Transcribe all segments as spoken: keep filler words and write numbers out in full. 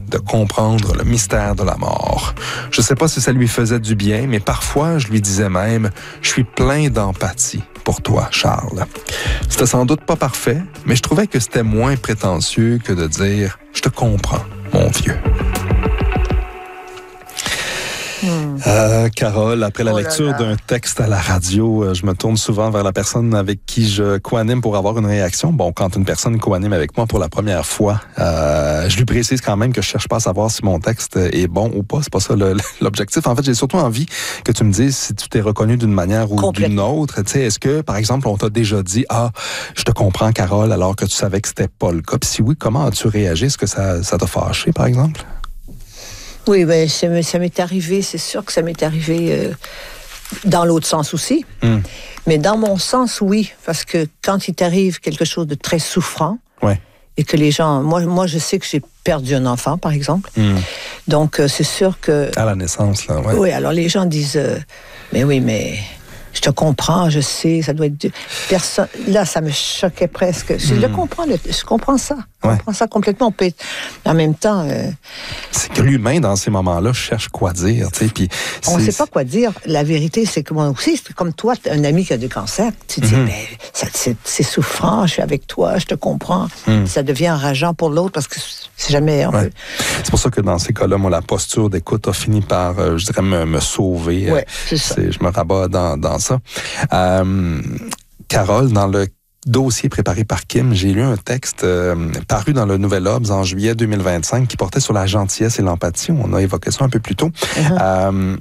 de comprendre le mystère de la mort. Je sais pas si ça lui faisait du bien, mais parfois, je lui disais même, je suis plein d'empathie pour toi, Charles. C'était sans doute pas parfait, mais je trouvais que c'était moins prétentieux que de dire, je te comprends, mon vieux. Hmm. Euh, Carole, après la oh lecture d'un texte à la radio, je me tourne souvent vers la personne avec qui je co-anime pour avoir une réaction. Bon, quand une personne co-anime avec moi pour la première fois, euh, je lui précise quand même que je cherche pas à savoir si mon texte est bon ou pas. C'est pas ça le, l'objectif. En fait, j'ai surtout envie que tu me dises si tu t'es reconnu d'une manière ou d'une autre. Tu sais, est-ce que, par exemple, on t'a déjà dit, ah, je te comprends, Carole, alors que tu savais que c'était pas le cas. Puis si oui, comment as-tu réagi? Est-ce que ça, ça t'a fâché, par exemple? Oui, ben, ça, ça m'est arrivé, c'est sûr que ça m'est arrivé euh, dans l'autre sens aussi. Mm. Mais dans mon sens, oui, parce que quand il t'arrive quelque chose de très souffrant, ouais. et que les gens... Moi, moi, je sais que j'ai perdu un enfant, par exemple. Mm. Donc, euh, c'est sûr que... À la naissance, là, ouais. Oui, alors les gens disent, euh, mais oui, mais... Je te comprends, je sais, ça doit être... Personne... Là, ça me choquait presque. Je mmh. le comprends, le... je comprends ça. Je ouais. comprends ça complètement. On peut... En même temps... Euh... C'est que l'humain, dans ces moments-là, cherche quoi dire. Tu sais, puis on ne sait pas quoi dire. La vérité, c'est que moi aussi, c'est comme toi, un ami qui a du cancer, tu dis, mmh. ben, ça, c'est, c'est souffrant, je suis avec toi, je te comprends. Mmh. Ça devient enrageant pour l'autre parce que c'est jamais... Ouais. Peut... C'est pour ça que dans ces cas-là, moi, la posture d'écoute a fini par, euh, je dirais, me, me sauver. Ouais, c'est ça. C'est, je me rabats dans, dans ça. Euh, Carole, dans le dossier préparé par Kim, j'ai lu un texte euh, paru dans le Nouvel Obs en juillet deux mille vingt-cinq qui portait sur la gentillesse et l'empathie. On a évoqué ça un peu plus tôt. Mm-hmm. Euh,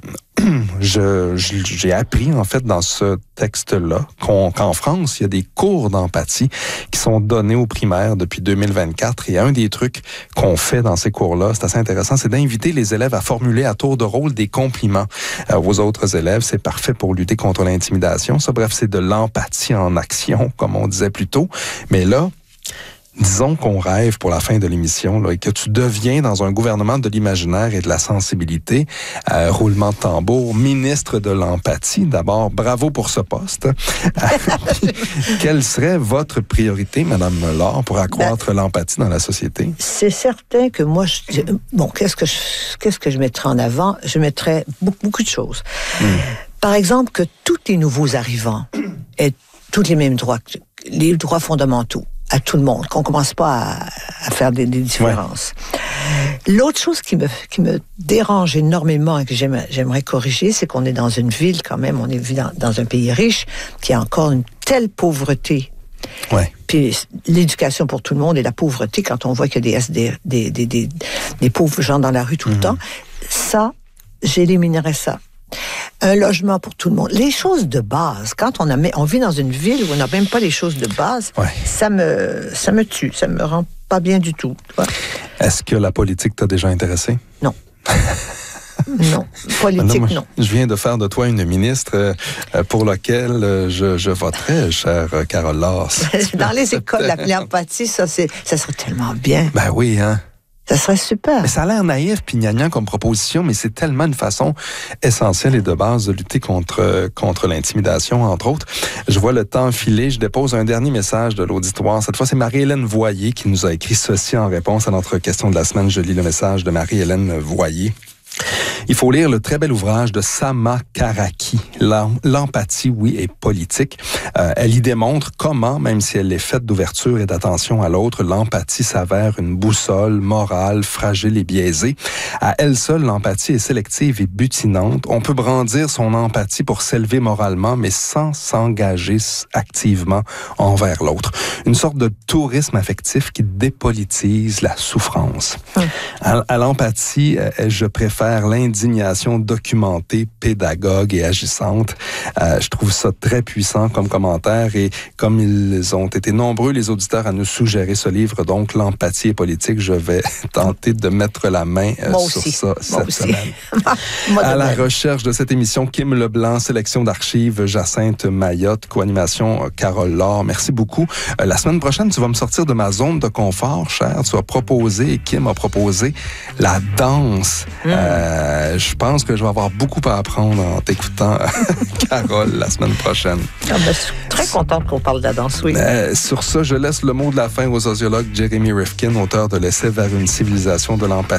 je, je, j'ai appris, en fait, dans ce texte-là, qu'on, qu'en France, il y a des cours d'empathie qui sont donnés aux primaires depuis deux mille vingt-quatre. Et un des trucs qu'on fait dans ces cours-là, c'est assez intéressant, c'est d'inviter les élèves à formuler à tour de rôle des compliments euh, aux autres élèves. C'est parfait pour lutter contre l'intimidation. Ça, bref, c'est de l'empathie en action, comme on disait plus tôt. Mais là, disons qu'on rêve pour la fin de l'émission là, et que tu deviens dans un gouvernement de l'imaginaire et de la sensibilité, euh, roulement de tambour, ministre de l'empathie. D'abord, bravo pour ce poste. Quelle serait votre priorité, Madame Laure, pour accroître ben, l'empathie dans la société? C'est certain que moi, je, bon, qu'est-ce que je, qu'est-ce que je mettrais en avant? Je mettrais beaucoup, beaucoup de choses. Hmm. Par exemple, que tous les nouveaux arrivants aient tous les mêmes droits, les droits fondamentaux à tout le monde, qu'on commence pas à, à faire des, des différences. Ouais. L'autre chose qui me, qui me dérange énormément et que j'aime, j'aimerais corriger, c'est qu'on est dans une ville quand même, on est dans, dans un pays riche, qui a encore une telle pauvreté. Ouais. Puis l'éducation pour tout le monde et la pauvreté, quand on voit qu'il y a des, S D, des, des, des, des pauvres gens dans la rue tout mmh. le temps, ça, j'éliminerais ça. Un logement pour tout le monde. Les choses de base. Quand on, a, on vit dans une ville où on n'a même pas les choses de base, ouais. ça me, ça me tue. Ça me rend pas bien du tout. Ouais. Est-ce que la politique t'a déjà intéressé? Non. Non. Politique, non, non. Je viens de faire de toi une ministre euh, pour laquelle je, je voterai, chère Carole Laure. Dans les écoles, la l'empathie, ça, c'est, ça serait tellement bien. Ben oui, hein. Ça serait super. Mais ça a l'air naïf puis gnangnan comme proposition, mais c'est tellement une façon essentielle et de base de lutter contre, contre l'intimidation, entre autres. Je vois le temps filer. Je dépose un dernier message de l'auditoire. Cette fois, c'est Marie-Hélène Voyer qui nous a écrit ceci en réponse à notre question de la semaine. Je lis le message de Marie-Hélène Voyer. Il faut lire le très bel ouvrage de Sama Karaki, L'empathie, oui, est politique. Euh, elle y démontre comment, même si elle est faite d'ouverture et d'attention à l'autre, l'empathie s'avère une boussole morale, fragile et biaisée. À elle seule, l'empathie est sélective et butinante. On peut brandir son empathie pour s'élever moralement, mais sans s'engager activement envers l'autre. Une sorte de tourisme affectif qui dépolitise la souffrance. Hum. À, à l'empathie, je préfère l'indignation documentée, pédagogue et agissante. Euh, je trouve ça très puissant comme commentaire et comme ils ont été nombreux, les auditeurs, à nous suggérer ce livre, donc L'empathie est politique, je vais tenter de mettre la main euh, sur ça Moi cette aussi. semaine. À la recherche de cette émission, Kim Leblanc, sélection d'archives, Jacinthe Mayotte, co-animation Carole Laure. Merci beaucoup. Euh, la semaine prochaine, tu vas me sortir de ma zone de confort, cher. Tu vas proposer, et Kim a proposé, la danse. Mmh. Euh, je pense que je vais avoir beaucoup à apprendre en t'écoutant, Carole, la semaine prochaine. Ah ben, je suis très contente qu'on parle de la danse, oui. Euh, sur ça, je laisse le mot de la fin au sociologue Jeremy Rifkin, auteur de l'essai Vers une civilisation de l'empathie.